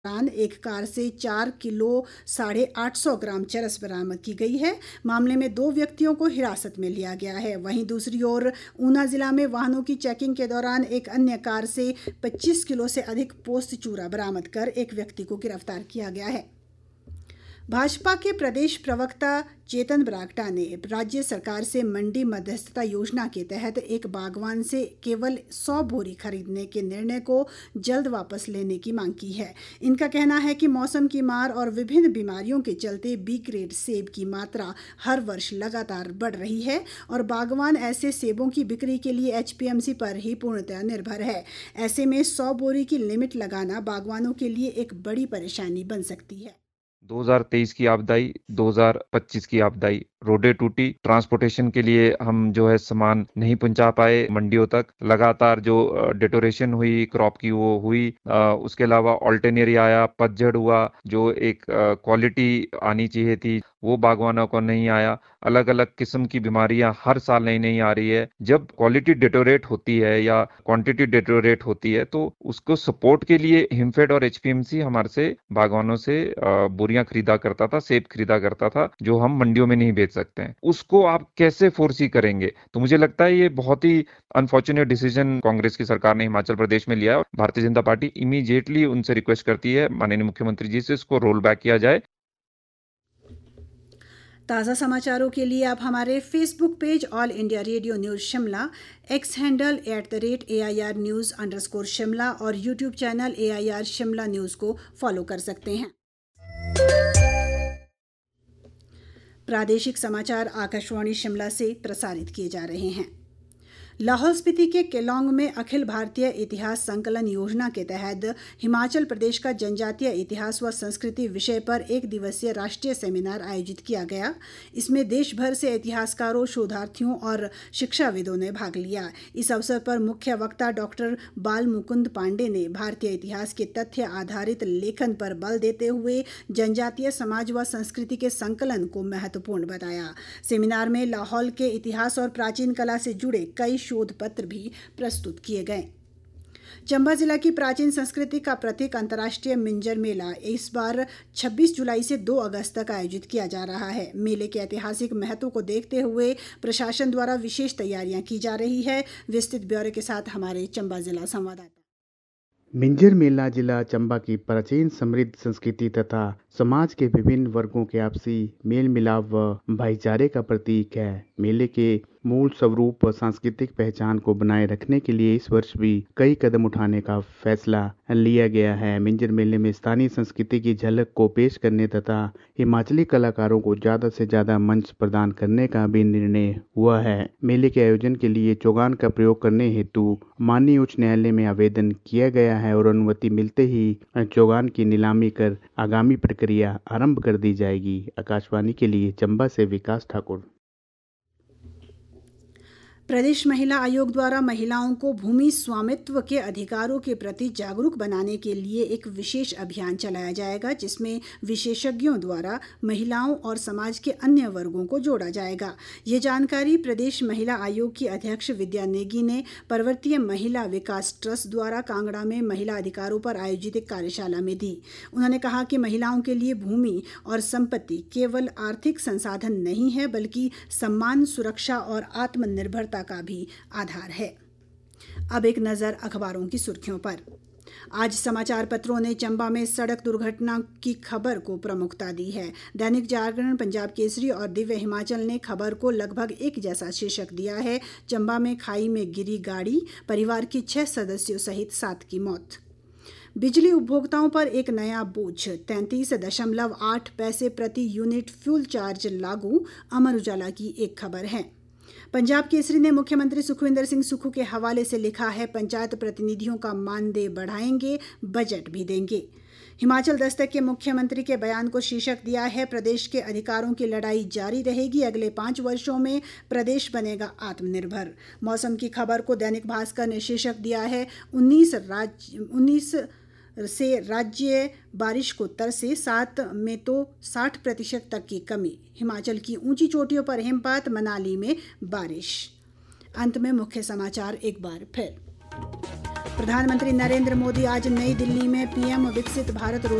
दौरान एक कार से 4 किलो 850 ग्राम चरस बरामद की गई है। मामले में 2 व्यक्तियों को हिरासत में लिया गया है। वहीं दूसरी ओर ऊना जिला में वाहनों की चेकिंग के दौरान एक अन्य कार से 25 किलो से अधिक पोस्त चूरा बरामद कर एक व्यक्ति को गिरफ्तार किया गया है। भाजपा के प्रदेश प्रवक्ता चेतन बरागटा ने राज्य सरकार से मंडी मध्यस्थता योजना के तहत एक बागवान से केवल 100 बोरी खरीदने के निर्णय को जल्द वापस लेने की मांग की है। इनका कहना है कि मौसम की मार और विभिन्न बीमारियों के चलते बी ग्रेड सेब की मात्रा हर वर्ष लगातार बढ़ रही है और बागवान ऐसे सेबों की बिक्री के लिए एचपीएमसी पर ही पूर्णतः निर्भर है। ऐसे में 100 बोरी की लिमिट लगाना बागवानों के लिए एक बड़ी परेशानी बन सकती है। 2023 की आपदाई, 2025 की आपदाई, रोडें टूटी, ट्रांसपोर्टेशन के लिए हम जो है सामान नहीं पहुंचा पाए मंडियों तक, लगातार जो डिटोरेशन हुई क्रॉप की वो हुई, उसके अलावा ऑल्टरनेरी आया, पतझड़ हुआ, जो एक क्वालिटी आनी चाहिए थी वो बागवानों को नहीं आया। अलग अलग किस्म की बीमारियां हर साल नई नई आ रही है। जब क्वालिटी डिटोरेट होती है या क्वांटिटी डिटोरेट होती है तो उसको सपोर्ट के लिए हिमफेड और एचपीएमसी हमारे से बागवानों से बोरियां खरीदा करता था, सेब खरीदा करता था, जो हम मंडियों में नहीं बेच सकते हैं। उसको आप कैसे फोर्सी करेंगे? तो मुझे लगता है ये बहुत ही अनफॉर्चुनेट डिसीजन कांग्रेस की सरकार ने हिमाचल प्रदेश में लिया है। भारतीय जनता पार्टी इमीडिएटली उनसे रिक्वेस्ट करती है माननीय मुख्यमंत्री जी से इसको रोल बैक किया जाए। ताज़ा समाचारों के लिए आप हमारे Facebook page all India radio news Shimla, x handle @AIR News_Shimla और YouTube channel AIR Shimla news को फॉलो कर सकते हैं। प्रादेशिक समाचार आकाशवाणी शिमला से प्रसारित किए जा रहे हैं। लाहौल स्पीति के केलोंग में अखिल भारतीय इतिहास संकलन योजना के तहत हिमाचल प्रदेश का जनजातीय इतिहास व संस्कृति विषय पर 1 दिवसीय राष्ट्रीय सेमिनार आयोजित किया गया। इसमें देश भर से इतिहासकारों, शोधार्थियों और शिक्षाविदों ने भाग लिया। इस अवसर पर मुख्य वक्ता डॉक्टर बाल मुकुंद पांडे ने भारतीय इतिहास के तथ्य आधारित लेखन पर बल देते हुए जनजातीय समाज व संस्कृति के संकलन को महत्वपूर्ण बताया। सेमिनार में लाहौल के इतिहास और प्राचीन कला से जुड़े कई शोध पत्र भी प्रस्तुत किए गए। चंबा जिला की प्राचीन संस्कृति का प्रतीक अंतर्राष्ट्रीय मिंजर मेला इस बार 26 जुलाई से 2 अगस्त तक आयोजित किया जा रहा है। मेले के ऐतिहासिक महत्व को देखते हुए प्रशासन द्वारा विशेष तैयारियां की जा रही है। विस्तृत ब्यौरे के साथ हमारे चंबा जिला संवाददाता। मिंजर मेला जिला चंबा की प्राचीन समृद्ध संस्कृति तथा समाज के विभिन्न वर्गों के आपसी मेल मिलाप व भाईचारे का प्रतीक है। मेले के मूल स्वरूप व सांस्कृतिक पहचान को बनाए रखने के लिए इस वर्ष भी कई कदम उठाने का फैसला लिया गया है। मिंजर मेले में स्थानीय संस्कृति की झलक को पेश करने तथा हिमाचली कलाकारों को ज़्यादा से ज़्यादा मंच प्रदान करने का भी निर्णय हुआ है। मेले के आयोजन के लिए चौगान का प्रयोग करने हेतु माननीय उच्च न्यायालय में आवेदन किया गया है और अनुमति मिलते ही चौगान की नीलामी कर आगामी प्रक्रिया आरंभ कर दी जाएगी। आकाशवाणी के लिए चंबा से विकास ठाकुर। प्रदेश महिला आयोग द्वारा महिलाओं को भूमि स्वामित्व के अधिकारों के प्रति जागरूक बनाने के लिए एक विशेष अभियान चलाया जाएगा, जिसमें विशेषज्ञों द्वारा महिलाओं और समाज के अन्य वर्गों को जोड़ा जाएगा। ये जानकारी प्रदेश महिला आयोग की अध्यक्ष विद्या नेगी ने पर्वतीय महिला विकास ट्रस्ट द्वारा कांगड़ा में महिला अधिकारों पर आयोजित एक कार्यशाला में दी। उन्होंने कहा कि महिलाओं के लिए भूमि और संपत्ति केवल आर्थिक संसाधन नहीं है, बल्कि सम्मान, सुरक्षा और आत्मनिर्भरता का भी आधार है। अब एक नजर अखबारों की सुर्खियों पर। आज समाचार पत्रों ने चंबा में सड़क दुर्घटना की खबर को प्रमुखता दी है। दैनिक जागरण, पंजाब केसरी और दिव्य हिमाचल ने खबर को लगभग एक जैसा शीर्षक दिया है। चंबा में खाई में गिरी गाड़ी, परिवार की 6 सदस्यों सहित 7 की मौत। बिजली उपभोक्ताओं पर एक नया बोझ, 33.8 पैसे प्रति यूनिट फ्यूल चार्ज लागू, अमर उजाला की एक खबर है। पंजाब केसरी ने मुख्यमंत्री सुखविंदर सिंह सुक्खू के हवाले से लिखा है, पंचायत प्रतिनिधियों का मानदेय बढ़ाएंगे, बजट भी देंगे। हिमाचल दस्तक के मुख्यमंत्री के बयान को शीर्षक दिया है, प्रदेश के अधिकारों की लड़ाई जारी रहेगी, अगले 5 वर्षों में प्रदेश बनेगा आत्मनिर्भर। मौसम की खबर को दैनिक भास्कर ने शीर्षक दिया है, 19 से राज्य बारिश को तरसे, 7 में तो 60% तक की कमी। हिमाचल की ऊंची चोटियों पर हिमपात, मनाली में बारिश। अंत में मुख्य समाचार एक बार फिर। प्रधानमंत्री नरेंद्र मोदी आज नई दिल्ली में पीएम विकसित भारत